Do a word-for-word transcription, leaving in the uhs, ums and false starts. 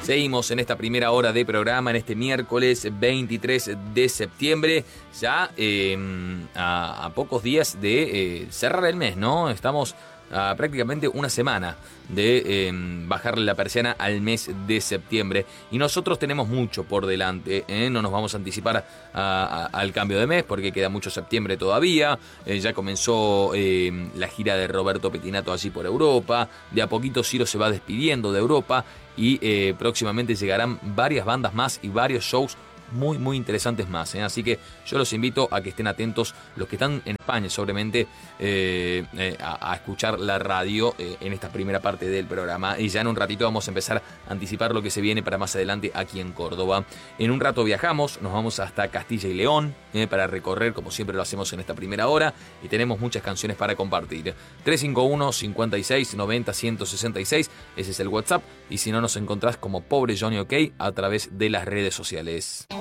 Seguimos en esta primera hora de programa, en este miércoles veintitrés de septiembre, ya eh, a, a pocos días de eh, cerrar el mes, ¿no? Estamos a prácticamente una semana de eh, bajarle la persiana al mes de septiembre y nosotros tenemos mucho por delante, ¿eh? No nos vamos a anticipar a, a, al cambio de mes porque queda mucho septiembre todavía. Eh, ya comenzó eh, la gira de Roberto Pettinato allí por Europa, de a poquito Ciro se va despidiendo de Europa y eh, próximamente llegarán varias bandas más y varios shows muy muy interesantes más, ¿eh? Así que yo los invito a que estén atentos, los que están en España sobremente, eh, eh, a, a escuchar la radio eh, en esta primera parte del programa, y ya en un ratito vamos a empezar a anticipar lo que se viene para más adelante aquí en Córdoba. En un rato viajamos, nos vamos hasta Castilla y León eh, para recorrer como siempre lo hacemos en esta primera hora, y tenemos muchas canciones para compartir. Tres cinco uno, cincuenta y seis, noventa, ciento sesenta y seis, ese es el WhatsApp, y si no nos encontrás como Pobre Johnny OK a través de las redes sociales.